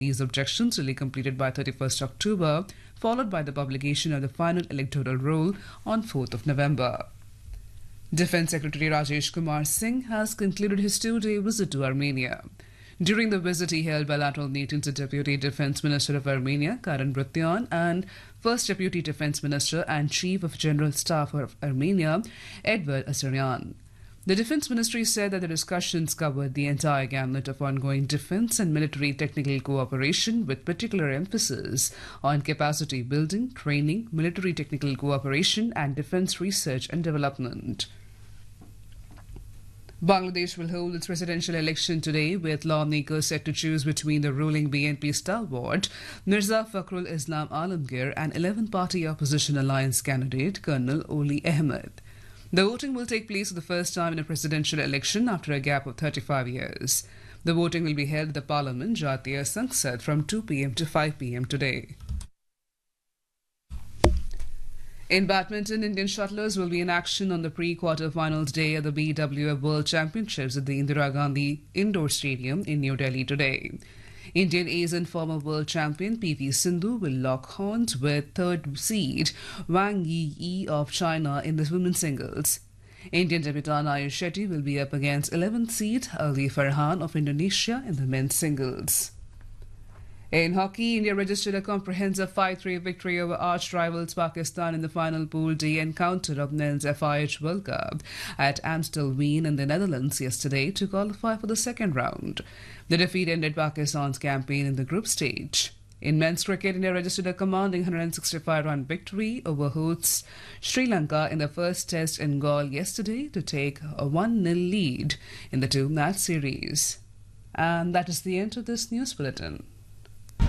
these objections will be completed by 31st October, followed by the publication of the final electoral roll on 4th of November. Defense Secretary Rajesh Kumar Singh has concluded his two-day visit to Armenia. During the visit, he held bilateral meetings with Deputy Defense Minister of Armenia, Karen Brutyan, and First Deputy Defense Minister and Chief of General Staff of Armenia, Edward Asaryan. The Defense Ministry said that the discussions covered the entire gamut of ongoing defense and military technical cooperation, with particular emphasis on capacity building, training, military technical cooperation, and defense research and development. Bangladesh will hold its presidential election today, with lawmakers set to choose between the ruling BNP stalwart Mirza Fakhrul Islam Alamgir and 11-party opposition alliance candidate Colonel Oli Ahmed. The voting will take place for the first time in a presidential election after a gap of 35 years. The voting will be held at the Parliament Jatiya Sangsad from 2 p.m. to 5 p.m. today. In badminton, Indian shuttlers will be in action on the pre-quarter-finals day at the BWF World Championships at the Indira Gandhi Indoor Stadium in New Delhi today. Indian ace and former world champion PV Sindhu will lock horns with third seed Wang Yi of China in the women's singles. Indian debutant Ayush Shetty will be up against 11th seed Ali Farhan of Indonesia in the men's singles. In hockey, India registered a comprehensive 5-3 victory over arch rivals Pakistan in the final Pool D encounter of Nels FIH World Cup at Amstelveen in the Netherlands yesterday to qualify for the second round. The defeat ended Pakistan's campaign in the group stage. In men's cricket, India registered a commanding 165-run victory over hosts Sri Lanka in the first test in Galle yesterday to take a 1-0 lead in the two-match series. And that is the end of this news bulletin.